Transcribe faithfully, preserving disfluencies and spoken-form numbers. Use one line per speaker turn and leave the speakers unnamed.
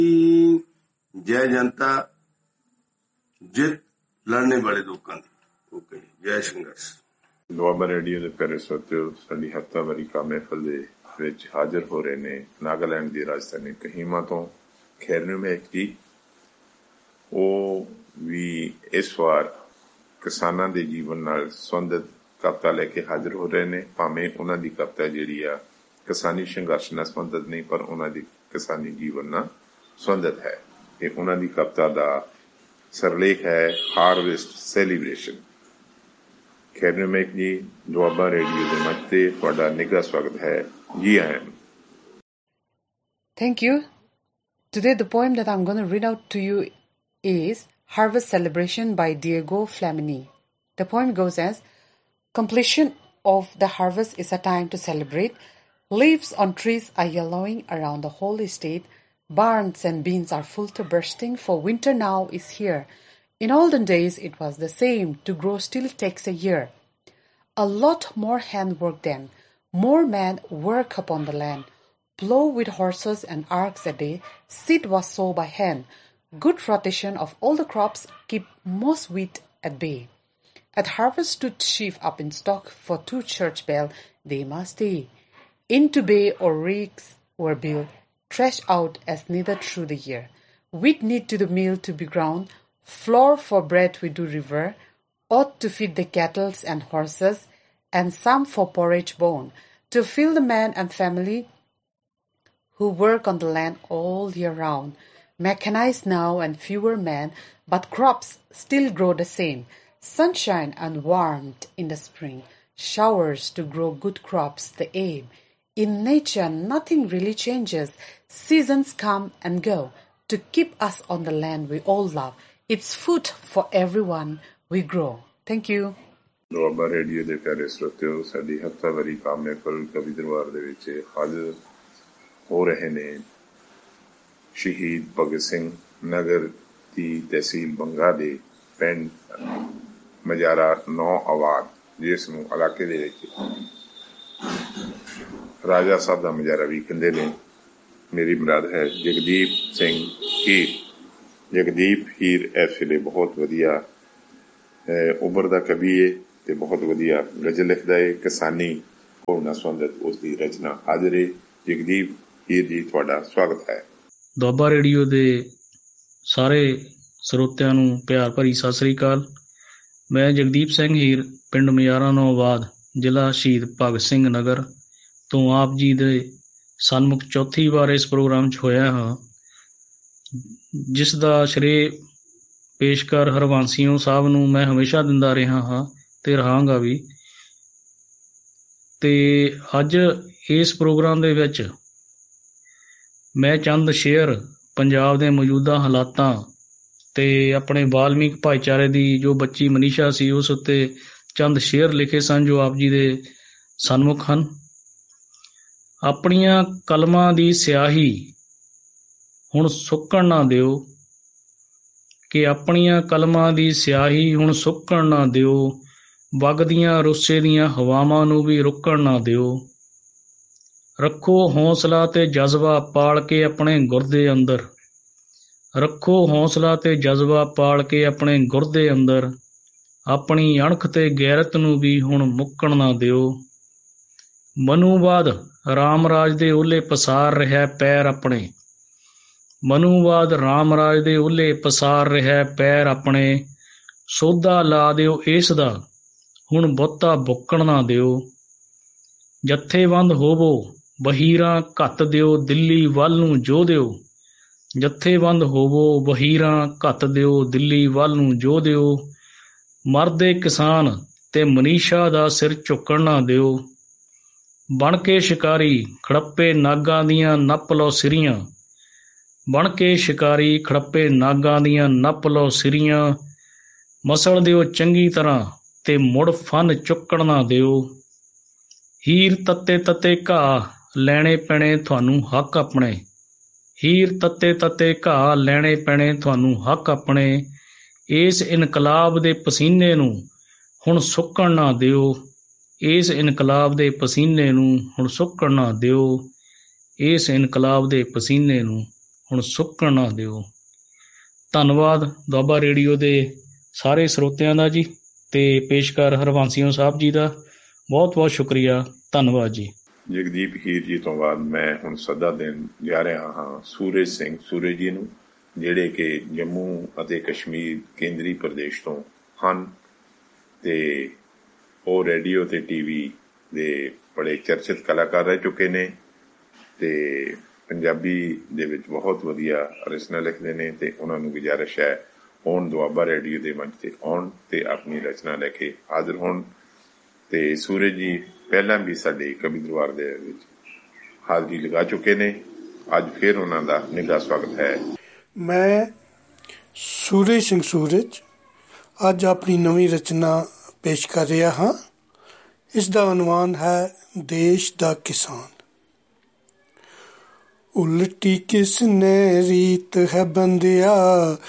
जय जनता जित लड़ने वाले लोगों की। ओके, जय संघर्ष।
ਦੁਆਬਾ ਰੇਡੀਓ ਦੇ ਪਿਆਰੇ ਸਰੋਤਿਓ, ਸਾਡੀ ਹਫ਼ਤਾਵਾਰੀ ਕਾ ਮਹਿਫਲ ਦੇ ਵਿੱਚ ਹਾਜ਼ਰ ਹੋ ਰਹੇ ਨੇ ਨਾਗਾਲੈਂਡ ਦੀ ਰਾਜਧਾਨੀ ਕੋਹਿਮਾ ਤੋਂ ਖੈਰਨੂ ਮਹਿਕ ਜੀ। ਉਹ ਵੀ ਇਸ ਵਾਰ ਕਿਸਾਨਾਂ ਦੇ ਜੀਵਨ ਨਾਲ ਸੰਬੰਧਿਤ ਕਵਿਤਾ ਲੈ ਕੇ ਹਾਜ਼ਰ ਹੋ ਰਹੇ ਨੇ। ਭਾਵੇਂ ਉਹਨਾਂ ਦੀ ਕਵਿਤਾ ਜਿਹੜੀ ਆ ਕਿਸਾਨੀ ਸੰਘਰਸ਼ ਨਾਲ ਸੰਬੰਧਿਤ ਨਹੀਂ, ਪਰ ਉਹਨਾਂ ਦੀ ਕਿਸਾਨੀ ਜੀਵਨ ਨਾਲ ਸੰਬੰਧਿਤ ਹੈ। ਇਹ ਉਹਨਾਂ ਦੀ ਕਵਿਤਾ ਦਾ ਸਰਲੇਖ ਹੈ ਹਾਰਵੈਸਟ ਸੈਲੀਬ੍ਰੇਸ਼ਨ। ਖੈਰਨੂ ਮਹਿਕ ਜੀ, ਦੁਆਬਾ ਰੇਡੀਓ ਦੇ ਮੰਚ ਤੇ ਤੁਹਾਡਾ ਨਿੱਘਾ ਸਵਾਗਤ ਹੈ। ਜੀ ਆਇਆਂ ਨੂੰ।
Thank you. Today the poem that I'm going to read out to you is Harvest Celebration by Diego Flamini. The poem goes as, completion of the harvest is a time to celebrate. Leaves on trees are yellowing around the whole estate. Barns and bins are full to bursting, for winter now is here. In olden days it was the same. To grow still takes a year. A lot more handwork then. More men work upon the land. Plow with horses and arcs a day. Seed was sown by hand. Good rotation of all the crops keep most wheat at bay. At harvest stood sheaf up in stock, for two church bell they must stay. Into bay or ricks were built, threshed out as needed through the year. Wheat need to the mill to be ground. Flour for bread we do revere, oat to feed the cattle and horses, and some for porridge bone, to fill the man and family who work on the land all year round. Mechanized now and fewer men, but crops still grow the same. Sunshine and warmth in the spring, showers to grow good crops the aim. In nature nothing really changes. Seasons come and go to keep us on the land we all love. It's food for everyone we grow. Thank you.
Doaba radio ਦੇ ਪਿਆਰੇ ਸਰੋਤਿਓ, ਸਾਡੀ ਹਫ਼ਤਾਵਾਰੀ ਕਾ ਮਹਿਫਲ ਕਵੀ ਦਰਬਾਰ ਦੇ ਵਿੱਚ ਹਾਜ਼ਰ ਹੋ ਰਹੇ ਨੇ ਸ਼ਹੀਦ ਭਗਤ ਸਿੰਘ ਨਗਰ ਦੀ ਤਹਿਸੀਲ ਬੰਗਾ ਦੇ ਪਿੰਡ ਮਜਾਰਾ ਨੌ ਆਬਾਦ, ਜਿਸ ਨੂੰ ਇਲਾਕੇ ਦੇ ਵਿੱਚ ਰਾਜਾ ਸਾਹਿਬ ਦਾ ਮਜਾਰਾ ਵੀ ਕਹਿੰਦੇ ਨੇ। ਮੇਰੀ ਮੁਰਾਦ ਹੈ ਜਗਦੀਪ ਸਿੰਘ ਹੀਰ। ਜਗਦੀਪ ਹੀਰ ਇਸ ਵੇਲੇ ਬਹੁਤ ਵਧੀਆ ਉਭਰਦਾ ਕਵੀ ਹੈ ਤੇ ਬਹੁਤ ਵਧੀਆ ਗਜ਼ਲ ਲਿਖਦਾ ਹੈ। ਕਿਸਾਨੀ ਹੋਣ ਨਾਲ ਸੰਬੰਧਿਤ ਉਸ ਦੀ ਰਚਨਾ ਹਾਜ਼ਰ ਹੈ। ਜਗਦੀਪ ਹੀਰ ਜੀ, ਤੁਹਾਡਾ ਸਵਾਗਤ ਹੈ।
ਦੁਆਬਾ ਰੇਡੀਓ ਦੇ ਸਾਰੇ ਸਰੋਤਿਆਂ ਨੂੰ ਪਿਆਰ ਭਰੀ ਸਤਿ ਸ੍ਰੀ ਅਕਾਲ। ਮੈਂ ਜਗਦੀਪ ਸਿੰਘ ਹੀਰ, ਪਿੰਡ ਮਜਾਰਾ ਨੌਆਬਾਦ, ਜ਼ਿਲ੍ਹਾ ਸ਼ਹੀਦ ਭਗਤ ਸਿੰਘ ਨਗਰ ਤੋਂ ਆਪ ਜੀ ਦੇ ਸਨਮੁਖ ਚੌਥੀ ਵਾਰ ਇਸ ਪ੍ਰੋਗਰਾਮ 'ਚ ਹੋਇਆ ਹਾਂ, ਜਿਸ ਦਾ ਸ਼੍ਰੇ ਪੇਸ਼ਕਾਰ ਹਰਵੰਸੀਓ ਸਾਹਿਬ ਨੂੰ ਮੈਂ ਹਮੇਸ਼ਾ ਦਿੰਦਾ ਰਿਹਾ ਹਾਂ ਤੇ ਰਹਾਂਗਾ ਵੀ। ਤੇ ਅੱਜ ਇਸ ਪ੍ਰੋਗਰਾਮ ਦੇ ਵਿੱਚ ਮੈਂ ਚੰਦ ਸ਼ੇਅਰ ਪੰਜਾਬ ਦੇ ਮੌਜੂਦਾ ਹਾਲਾਤਾਂ ਤੇ ਆਪਣੇ ਵਾਲਮੀਕ ਭਾਈਚਾਰੇ ਦੀ ਜੋ ਬੱਚੀ ਮਨੀਸ਼ਾ ਸੀ ਉਸ ਉੱਤੇ ਚੰਦ ਸ਼ੇਅਰ ਲਿਖੇ ਸਨ ਜੋ ਆਪ ਜੀ ਦੇ ਸਨਮੁਖ ਹਨ। ਆਪਣੀਆਂ ਕਲਮਾਂ ਦੀ ਸਿਆਹੀ ਹੁਣ ਸੁੱਕਣ ਨਾ ਦਿਓ, ਕਿ ਆਪਣੀਆਂ ਕਲਮਾਂ ਦੀ ਸਿਆਹੀ ਹੁਣ ਸੁੱਕਣ ਨਾ ਦਿਓ, ਵਗਦੀਆਂ ਰੁੱਸੇ ਦੀਆਂ ਹਵਾਵਾਂ ਨੂੰ ਵੀ ਰੁਕਣ ਨਾ ਦਿਓ। ਰੱਖੋ ਹੌਸਲਾ ਤੇ ਜਜ਼ਬਾ ਪਾਲ ਕੇ ਆਪਣੇ ਗੁਰਦੇ ਅੰਦਰ, ਰੱਖੋ ਹੌਸਲਾ ਤੇ ਜਜ਼ਬਾ ਪਾਲ ਕੇ ਆਪਣੇ ਗੁਰਦੇ ਅੰਦਰ, ਆਪਣੀ ਅਣਖ ਤੇ ਗੈਰਤ ਨੂੰ ਵੀ ਹੁਣ ਮੁੱਕਣ ਨਾ ਦਿਓ। ਮਨੂਵਾਦ ਰਾਮ ਰਾਜ ਦੇ ਓਹਲੇ ਪਸਾਰ ਰਿਹਾ ਪੈਰ ਆਪਣੇ, ਮਨੂਵਾਦ ਰਾਮ ਰਾਜ ਦੇ ਓਹਲੇ ਪਸਾਰ ਰਿਹਾ ਪੈਰ ਆਪਣੇ, ਸੋਧਾ ਲਾ ਦਿਓ ਇਸ ਦਾ ਹੁਣ ਬਹੁਤਾ ਬੁੱਕਣ ਨਾ ਦਿਓ। ਜਥੇਬੰਦ ਹੋਵੋ ਵਹੀਰਾਂ ਘੱਤ ਦਿਓ ਦਿੱਲੀ ਵੱਲ ਨੂੰ ਜੋ ਦਿਓ, ਜਥੇਬੰਦ ਹੋਵੋ ਵਹੀਰਾਂ ਘੱਤ ਦਿਓ ਦਿੱਲੀ ਵੱਲ ਨੂੰ ਜੋ ਦਿਓ। ਮਰਦੇ ਕਿਸਾਨ ਤੇ ਮਨੀਸ਼ਾ ਦਾ ਸਿਰ ਝੁਕਣ ਨਾ ਦਿਓ। ਬਣ ਕੇ ਸ਼ਿਕਾਰੀ ਖੜੱਪੇ ਨਾਗਾਂ ਦੀਆਂ ਨੱਪ ਲਓ ਸਿਰੀਆਂ, ਬਣ ਕੇ ਸ਼ਿਕਾਰੀ ਖੜੱਪੇ ਨਾਗਾਂ ਦੀਆਂ ਨੱਪ ਲਓ ਸਿਰੀਆਂ। ਮਸਲ ਦਿਓ ਚੰਗੀ ਤਰ੍ਹਾਂ ਤੇ ਮੁੜ ਫਨ ਚੁੱਕਣ ਨਾ ਦਿਓ। ਹੀਰ ਤੱਤੇ ਤੱਤੇ ਘਾਹ ਲੈਣੇ ਪੈਣੇ ਤੁਹਾਨੂੰ ਹੱਕ ਆਪਣੇ, ਹੀਰ ਤੱਤੇ ਤੱਤੇ ਘਾਹ ਲੈਣੇ ਪੈਣੇ ਤੁਹਾਨੂੰ ਹੱਕ ਆਪਣੇ। ਇਸ ਇਨਕਲਾਬ ਦੇ ਪਸੀਨੇ ਨੂੰ ਹੁਣ ਸੁੱਕਣ ਨਾ ਦਿਓ, ਇਸ ਇਨਕਲਾਬ ਦੇ ਪਸੀਨੇ ਨੂੰ ਹੁਣ ਸੁੱਕਣ ਨਾ ਦਿਓ, ਇਸ ਇਨਕਲਾਬ ਦੇ ਪਸੀਨੇ ਨੂੰ ਹੁਣ ਸੁੱਕਣ ਨਾ ਦਿਓ। ਧੰਨਵਾਦ ਦੁਆਬਾ ਰੇਡੀਓ ਦੇ ਸਾਰੇ ਸਰੋਤਿਆਂ ਦਾ ਜੀ, ਤੇ ਪੇਸ਼ਕਾਰ ਹਰਵੰਸੀਓ ਸਾਹਿਬ ਜੀ ਦਾ ਬਹੁਤ ਬਹੁਤ ਸ਼ੁਕਰੀਆ। ਧੰਨਵਾਦ ਜੀ।
ਜਗਦੀਪ ਹੀਰ ਜੀ ਤੋਂ ਬਾਅਦ ਮੈਂ ਹੁਣ ਸੱਦਾ ਦੇਣ ਜਾ ਰਿਹਾ ਹਾਂ ਸੂਰਜ ਸਿੰਘ ਸੂਰਜ ਜੀ ਨੂੰ, ਜਿਹੜੇ ਕਿ ਜੰਮੂ ਅਤੇ ਕਸ਼ਮੀਰ ਕੇਂਦਰੀ ਪ੍ਰਦੇਸ਼ ਤੋਂ ਹਨ, ਤੇ ਉਹ ਰੇਡੀਓ ਤੇ ਟੀਵੀ ਦੇ ਬੜੇ ਚਰਚਿਤ ਕਲਾਕਾਰ ਰਹਿ ਚੁੱਕੇ ਨੇ, ਤੇ ਪੰਜਾਬੀ ਦੇ ਵਿੱਚ ਬਹੁਤ ਵਧੀਆ ਰਚਨਾ ਲਿਖਦੇ ਨੇ, ਤੇ ਉਹਨਾਂ ਨੂੰ ਗੁਜ਼ਾਰਿਸ਼ ਹੈ ਹੁਣ ਦੁਆਬਾ ਰੇਡੀਓ ਦੇ ਮੰਚ ਤੇ ਆਉਣ ਤੇ ਆਪਣੀ ਰਚਨਾ ਲੈ ਕੇ ਹਾਜ਼ਰ ਹੋਣ। ਤੇ ਸੂਰਜ ਜੀ ਪਹਿਲਾਂ ਵੀ ਸਾਡੇ ਕਵੀ ਦਰਬਾਰ ਦੇ ਵਿੱਚ ਹਾਜ਼ਰੀ ਲਗਾ ਚੁੱਕੇ ਨੇ, ਅੱਜ ਫਿਰ ਉਹਨਾਂ ਦਾ ਨਿੱਘਾ ਸਵਾਗਤ ਹੈ।
ਮੈਂ ਸੂਰਜ ਸਿੰਘ ਸੂਰਜ ਅੱਜ ਆਪਣੀ ਨਵੀਂ ਰਚਨਾ ਪੇਸ਼ ਕਰ ਰਿਹਾ ਹਾਂ। ਇਸ ਦਾ ਉਨਵਾਨ ਹੈ ਦੇਸ਼ ਦਾ ਕਿਸਾਨ। ਉਲਟੀ ਕਿਸ ਨੇ ਰੀਤ ਹੈ ਬੰਦਿਆ,